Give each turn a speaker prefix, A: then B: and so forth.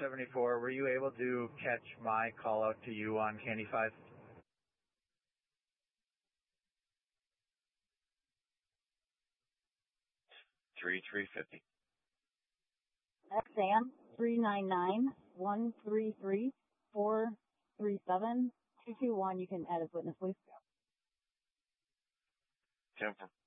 A: 74, were you able to catch my call out to you on Candy 5?
B: Three 50.
C: That's Sam, 399-133-437-221. You can add as witness, please.
B: 10